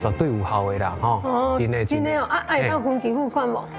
绝对有效的啦，吼。 哦， 真的真的哦，啊，会当分期付款无？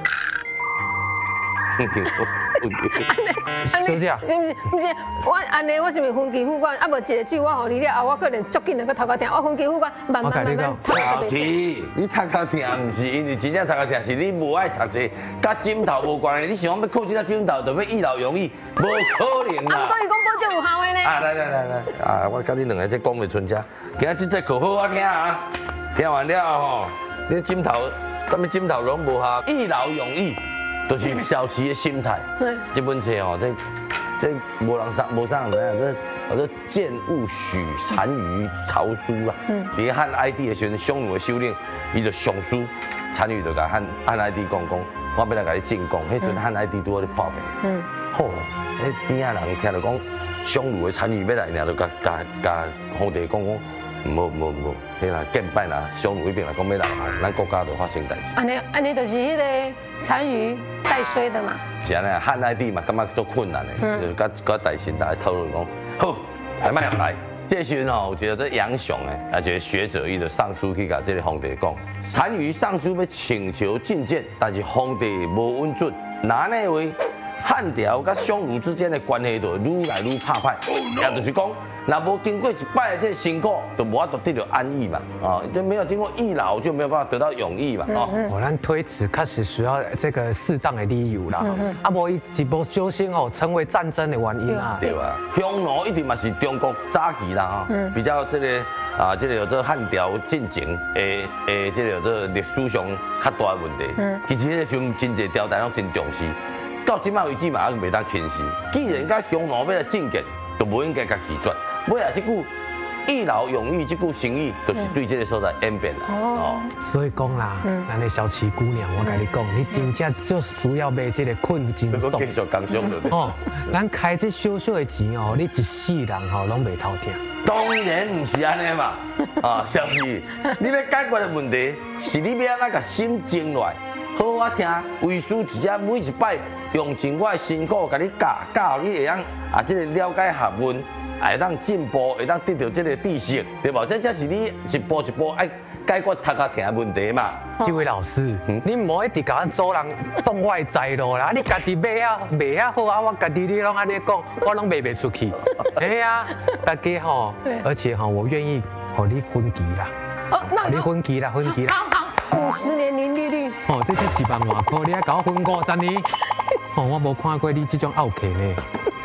小姐， 是不是？不是，我安尼我是咪分期付款？啊，无一个酒我互你了，我可能足紧就去头壳疼。我分期付款，慢慢， 老七，你头壳疼唔是因为真正头壳疼，是你无爱读册，甲枕头无关系。你想要靠这个枕头，就要一劳永逸，无可能啦。 啊，不过伊讲保证有效的呢。 啊，来，啊，我甲你两个再讲袂存遮，今仔这课好好听啊，听完了吼，你枕头，什么枕头拢无效，一劳永逸。都是小齐的心态。这本册哦，这无啥人知影，这见物许单于曹书啦。伫汉哀帝的时阵，匈奴的首领，伊就上书，单于就甲汉哀帝讲，我要来甲你进贡。迄阵汉哀帝拄好咧破病。好，迄边仔人听到讲匈奴的单于要来，然后就甲皇帝讲。无，迄啦，见摆啦，匈奴那边来讲要来吼，咱国家就发生代志。 安尼就是迄个单于带衰的嘛。 是安尼，汉哀帝嘛，感觉足困难的，就是甲大臣大家讨论讲，好，还卖来。这时阵吼，有一个这杨雄的，一个学者，伊就上书去甲这个皇帝讲，单于上书要请求觐见，但是皇帝无允准，那呢为汉朝甲匈奴之间的关系就愈来愈拍歹，也就是讲。那无经过一摆这辛苦，就无法得到安逸嘛，就没有经过易劳，就没有办法得到永逸嘛， 咱推辞确实需要这个适当的理由啦，啊，无伊一不小心哦，成为战争的原因啊， 对吧？匈奴一定嘛是中国早期啦，比较这个这个有这汉朝进程这个有这历史上较大的问题，其实迄个阵真侪朝代拢真重视，到今嘛为止嘛还未当轻视，既然甲匈奴要来进谏，就无应该甲拒绝。尾啊，这句一劳永逸，这句成语，就是对这个所在演变啦。 所以讲啦，咱的小琪姑娘，我跟你讲，你真正就需要买这个困金爽。 继续讲上了。 咱开这小小的钱哦，你一世人吼拢袂头疼。 当然不是安尼嘛，小琪，你要解决的问题是你要安怎甲心静落来，好好听，为师直接每一摆用尽我的辛苦，甲你教你会当这个了解学问。会当进步，会当得到这个知识，对吧？这才是你一步一步爱解决头壳疼的问题嘛。 这位老师，你唔好一直甲做人当外在咯啦，你家己卖啊好啊，我家己你拢安尼讲，我拢卖袂出去。哎呀，大家吼，而且吼，我愿意和你分期啦。那你分期啦。 好，50年零利率。 这是1万外块，你还甲我分50年？我无看过你这种傲客呢。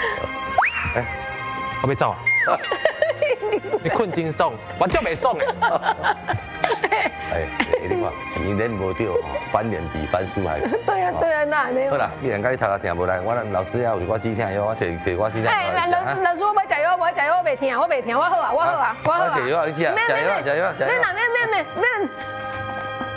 我要走啊！你困真爽，我足袂爽的。 你看钱恁无着，翻脸比翻书还。 对啊，那安尼。 好啦，既然甲你头壳听无来，我老师要有我止疼药，我摕我止疼药。 老师，我要食药，我袂听，我好啊。 我食药，你食，食药。 免，